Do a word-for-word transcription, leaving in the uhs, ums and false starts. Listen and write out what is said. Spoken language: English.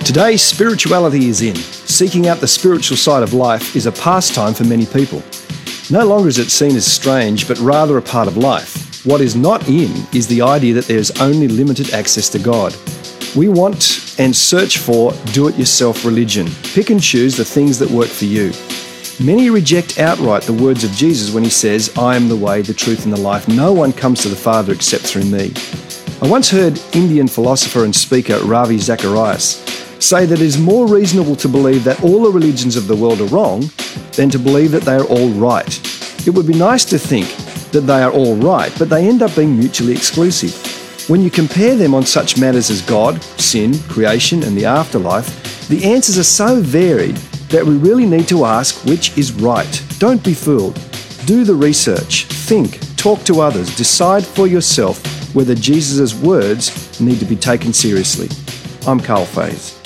Today, spirituality is in. Seeking out the spiritual side of life is a pastime for many people. No longer is it seen as strange, but rather a part of life. What is not in is the idea that there is only limited access to God. We want and search for do-it-yourself religion. Pick and choose the things that work for you. Many reject outright the words of Jesus when he says, "I am the way, the truth and the life. No one comes to the Father except through me." I once heard Indian philosopher and speaker Ravi Zacharias say that it is more reasonable to believe that all the religions of the world are wrong than to believe that they are all right. It would be nice to think that they are all right, but they end up being mutually exclusive. When you compare them on such matters as God, sin, creation, and the afterlife, the answers are so varied that we really need to ask which is right. Don't be fooled. Do the research, think, talk to others, decide for yourself whether Jesus' words need to be taken seriously. I'm Carl Faith.